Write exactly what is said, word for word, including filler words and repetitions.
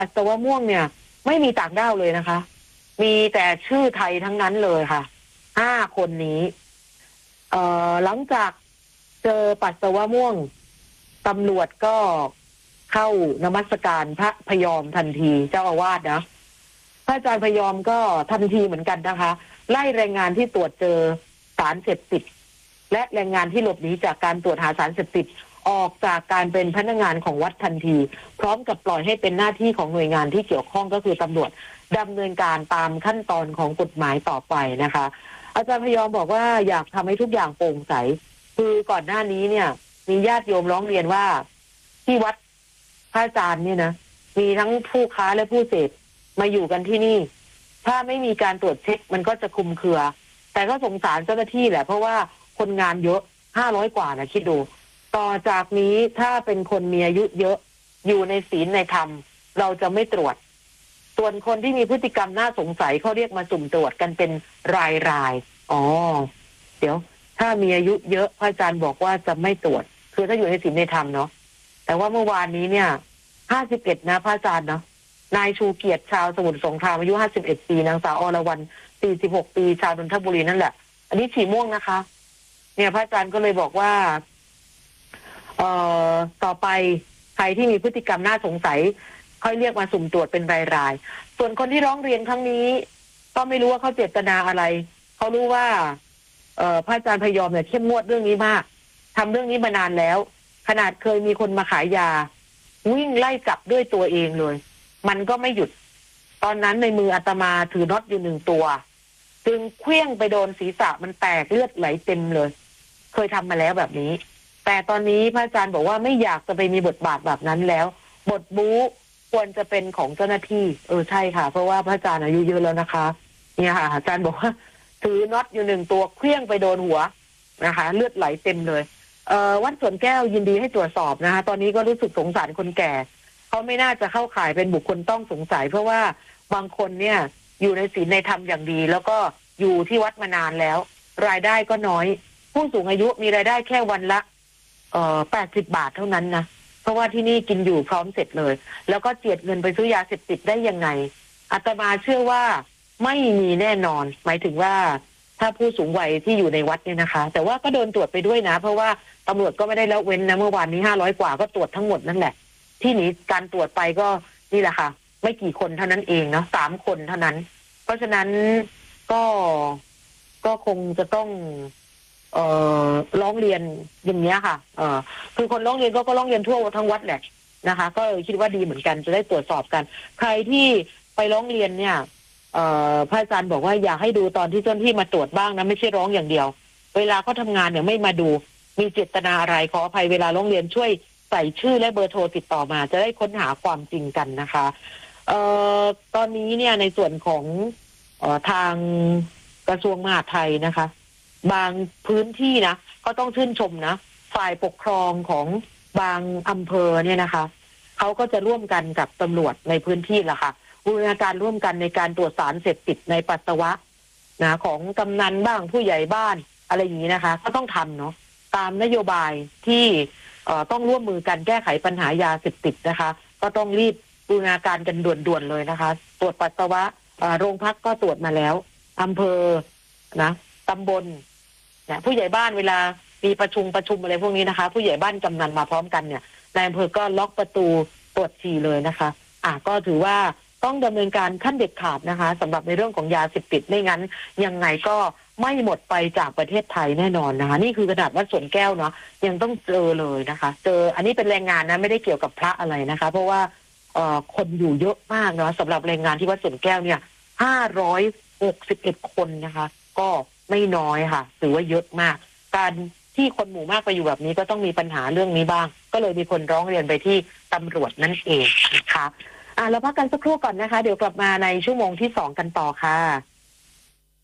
ปัสสาวะม่วงเนี่ยไม่มีต่างด้าวเลยนะคะมีแต่ชื่อไทยทั้งนั้นเลยค่ะห้าคนนี้เอ่อหลังจากเจอปัสสาวะม่วงตำรวจก็เข้านมัสการพระพยอมทันทีเจ้าอาวาสนะพระอาจารย์พยอมก็ทันทีเหมือนกันนะคะไล่แรงงานที่ตรวจเจอสารเสพติดและแรงงานที่หลบหนีจากการตรวจหาสารเสพติดออกจากการเป็นพนักงานของวัดทันทีพร้อมกับปล่อยให้เป็นหน้าที่ของหน่วยงานที่เกี่ยวข้องก็คือตำรวจดำเนินการตามขั้นตอนของกฎหมายต่อไปนะคะอาจารย์พยอมบอกว่าอยากทำให้ทุกอย่างโปร่งใสคือก่อนหน้านี้เนี่ยมีญาติโยมร้องเรียนว่าที่วัดพระอาจารย์เนี่ยนะมีทั้งผู้ค้าและผู้เสพมาอยู่กันที่นี่ถ้าไม่มีการตรวจเช็คมันก็จะคลุมเครือแต่ก็สงสารเจ้าหน้าที่แหละเพราะว่าคนงานเยอะห้าร้อยกว่านะคิดดูต่อจากนี้ถ้าเป็นคนมีอายุเยอะอยู่ในศีลในธรรมเราจะไม่ตรวจส่วนคนที่มีพฤติกรรมน่าสงสัยเขาเรียกมาสุ่มตรวจกันเป็นรายรายอ๋อเดี๋ยวถ้ามีอายุเยอะพระอาจารย์บอกว่าจะไม่ตรวจคือถ้าอยู่ในศีลในธรรมเนาะแต่ว่าเมื่อวานนี้เนี่ยห้าสิบเอ็ดนะพระอาจารย์เนาะนายชูเกียรติชาวสมุทรสงครามอายุห้าสิบเอ็ดปีนางสาวอรวรรณสี่สิบหกปีชาวนนทบุรีนั่นแหละอันนี้ฉี่ม่วงนะคะเนี่ยพระอาจารย์ก็เลยบอกว่าเอ่อต่อไปใครที่มีพฤติกรรมน่าสงสัยค่อยเรียกมาสุ่มตรวจเป็นรายๆส่วนคนที่ร้องเรียนครั้งนี้ก็ไม่รู้ว่าเขาเจตนาอะไรเขารู้ว่าเอ่อพระอาจารย์พยอมเนี่ยเข้มงวดเรื่องนี้มากทำเรื่องนี้มานานแล้วขนาดเคยมีคนมาขายยาวิ่งไล่จับด้วยตัวเองเลยมันก็ไม่หยุดตอนนั้นในมืออาตมาถือน็อตอยู่หนึ่งตัวจึงเคลื่องไปโดนศีรษะมันแตกเลือดไหลเต็มเลยเคยทำมาแล้วแบบนี้แต่ตอนนี้พระอาจารย์บอกว่าไม่อยากจะไปมีบทบาทแบบนั้นแล้วบทบู๊ควรจะเป็นของเจ้าหน้าที่เออใช่ค่ะเพราะว่าพระอาจารย์อายุเยอะแล้วนะคะเนี่ยค่ะอาจารย์บอกว่าถือน็อตอยู่หนึ่งตัวเคลื่องไปโดนหัวนะคะเลือดไหลเต็มเลยเอ่อวัดสวนแก้วยินดีให้ตรวจสอบนะคะตอนนี้ก็รู้สึกสงสารคนแก่เขาไม่น่าจะเข้าข่ายเป็นบุคคลต้องสงสัยเพราะว่าบางคนเนี่ยอยู่ในศีลในธรรมอย่างดีแล้วก็อยู่ที่วัดมานานแล้วรายได้ก็น้อยผู้สูงอายุมีรายได้แค่วันละเอ่อแปดสิบบาทเท่านั้นนะเพราะว่าที่นี่กินอยู่พร้อมเสร็จเลยแล้วก็เจียดเงินไปซื้อยาเสพติดได้ยังไงอาตมาเชื่อว่าไม่มีแน่นอนหมายถึงว่าถ้าผู้สูงวัยที่อยู่ในวัดเนี่ยนะคะแต่ว่าก็โดนตรวจไปด้วยนะเพราะว่าตำรวจก็ไม่ได้ละเว้นนะเมื่อวานนี้ห้าร้อยกว่าก็ตรวจทั้งหมดนั่นแหละที่นี้การตรวจไปก็นี่แหละค่ะไม่กี่คนเท่านั้นเองเนาะสามคนเท่านั้นเพราะฉะนั้นก็ก็คงจะต้องเอ่อร้องเรียนอย่างเนี้ยค่ะเอ่อคือคนร้องเรียนก็ก็ร้องเรียนทั่วทั้งวัดแหละนะคะก็คิดว่าดีเหมือนกันจะได้ตรวจสอบกันใครที่ไปร้องเรียนเนี่ยเอ่อพระอาจารย์บอกว่าอยากให้ดูตอนที่เจ้าหน้าที่มาตรวจบ้างนะไม่ใช่ร้องอย่างเดียวเวลาเขาทำงานเนี่ยไม่มาดูมีเจตนาอะไรขออภัยเวลาร้องเรียนช่วยใส่ชื่อและเบอร์โทรติดต่อมาจะได้ค้นหาความจริงกันนะคะเอ่อตอนนี้เนี่ยในส่วนของเอ่อทางกระทรวงมหาดไทยนะคะบางพื้นที่นะก็ต้องชื่นชมนะฝ่ายปกครองของบางอำเภอเนี่ยนะคะเขาก็จะร่วมกันกับตำรวจในพื้นที่ละค่ะบูรณาการร่วมกันในการตรวจสารเสพติดในปัสสาวะนะของกำนันบ้างผู้ใหญ่บ้านอะไรอย่างนี้นะคะก็ต้องทำเนาะตามนโยบายที่เอ่อต้องร่วมมือกันแก้ไขปัญหายาเสพติดนะคะก็ต้องรีบบูรณาการกันด่วนๆเลยนะคะตรวจปัสสาวะโรงพักก็ตรวจมาแล้วอำเภอนะตำบลเนี่ยผู้ใหญ่บ้านเวลามีประชุมประชุมอะไรพวกนี้นะคะผู้ใหญ่บ้านกำนันมาพร้อมกันเนี่ยนายอำเภอก็ล็อกประตูตรวจฉี่เลยนะคะอ่ะก็ถือว่าต้องดำเนินการขั้นเด็ดขาดนะคะสำหรับในเรื่องของยาเสพติดไม่งั้นยังไงก็ไม่หมดไปจากประเทศไทยแน่นอนนะคะนี่คือขนาดวัดสวนแก้วเนาะยังต้องเจอเลยนะคะเจออันนี้เป็นแรงงานนะไม่ได้เกี่ยวกับพระอะไรนะคะเพราะว่าเอ่อคนอยู่เยอะมากเนาะสำหรับแรงงานที่วัดสวนแก้วเนี่ยห้าร้อยหกสิบเอ็ดคนนะคะก็ไม่น้อยค่ะถือว่าเยอะมากการที่คนหมู่มากไปอยู่แบบนี้ก็ต้องมีปัญหาเรื่องนี้บ้างก็เลยมีคนร้องเรียนไปที่ตำรวจนั่นเองนะคะอ่ะเราพักกันสักครู่ก่อนนะคะเดี๋ยวกลับมาในชั่วโมงที่สองกันต่อค่ะ